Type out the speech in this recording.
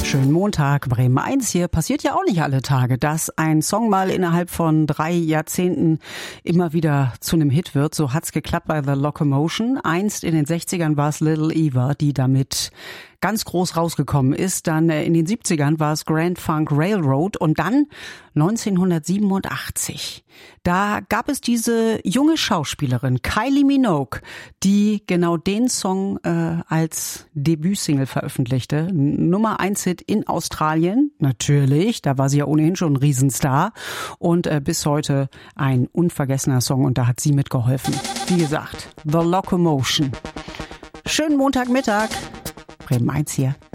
Schönen Montag, Bremen 1 hier. Passiert ja auch nicht alle Tage, dass ein Song mal innerhalb von 3 Jahrzehnten immer wieder zu einem Hit wird. So hat's geklappt bei The Locomotion. Einst in den 60ern war es Little Eva, die damit ganz groß rausgekommen ist. Dann in den 70ern war es Grand Funk Railroad und dann 1987. Da gab es diese junge Schauspielerin Kylie Minogue, die genau den Song als Debütsingle veröffentlichte. Nummer 1 Hit in Australien, natürlich, da war sie ja ohnehin schon ein Riesenstar und bis heute ein unvergessener Song und da hat sie mitgeholfen. Wie gesagt, The Locomotion. Schönen Montagmittag. Bremen 1 hier.